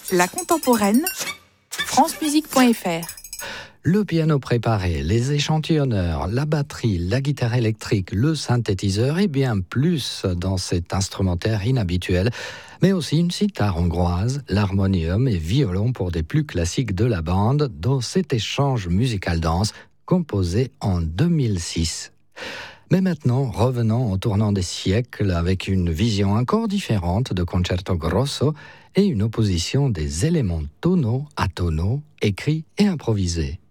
La contemporaine, francemusique.fr. Le piano préparé, les échantillonneurs, la batterie, la guitare électrique, le synthétiseur et bien plus dans cet instrumentaire inhabituel, mais aussi une sitar hongroise, l'harmonium et violon pour des plus classiques de la bande dans cet échange musical danse composé en 2006. Mais maintenant, revenons au tournant des siècles avec une vision encore différente de Concerto Grosso et une opposition des éléments tonaux à tonaux, écrits et improvisés.